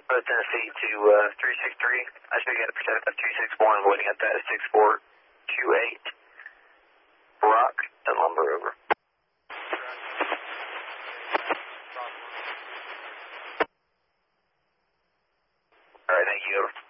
Tennessee to 363. I should get a protect of 261, waiting at that 6428. Rock and lumber over. Alright, thank you, over.